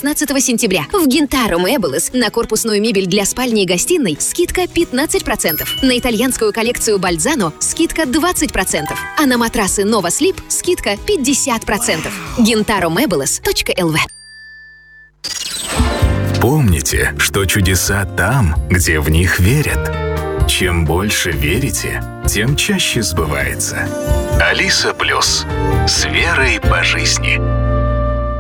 16 сентября. В Гинтаро Мэблес на корпусную мебель для спальни и гостиной скидка 15%. На итальянскую коллекцию Бальзано скидка 20%. А на матрасы Nova Sleep скидка 50%. GintaroMebles.lv. Помните, что чудеса там, где в них верят. Чем больше верите, тем чаще сбывается. Алиса Плюс. С верой по жизни.